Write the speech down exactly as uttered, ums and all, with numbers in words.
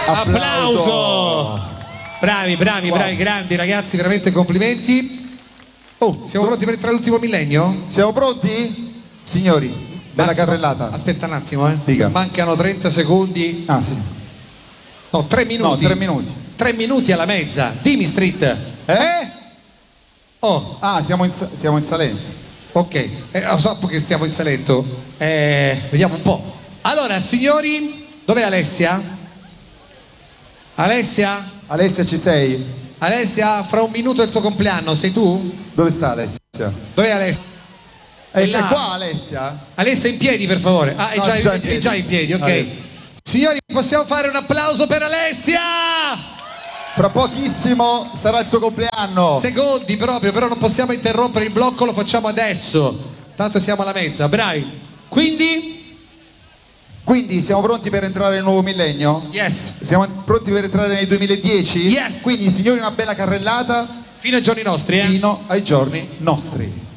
Applauso. Applauso. Bravi, bravi, Wow. bravi, grandi ragazzi, veramente complimenti. Oh, siamo pronti per entrare all'ultimo millennio? Siamo pronti? Signori, bella Massimo, carrellata. Aspetta un attimo, eh. Dica. Mancano trenta secondi. Ah sì. No, tre No, minuti. tre minuti. Tre minuti alla mezza. Dimmi Street. Eh? Oh, Ah, siamo in, sa- siamo in Salento. ok. Eh, lo so che stiamo in Salento. Eh, vediamo un po'. Allora, signori, dov'è Alessia? Alessia? Alessia, ci sei? Alessia, fra un minuto è il tuo compleanno, sei tu? Dove sta Alessia? Dov'è Alessia? È, là. è qua Alessia? Alessia in piedi per favore. Ah, è, No, già, è già in è piedi. già in piedi, ok. Allora. Signori, possiamo fare un applauso per Alessia? Fra pochissimo sarà il suo compleanno. Secondi proprio, però non possiamo interrompere il blocco, lo facciamo adesso. Tanto siamo alla mezza, bravi. Quindi, Quindi siamo pronti per entrare nel nuovo millennio? yes, Siamo pronti per entrare nel duemiladieci? Yes. Quindi signori, una bella carrellata fino ai giorni nostri, eh. fino ai giorni nostri.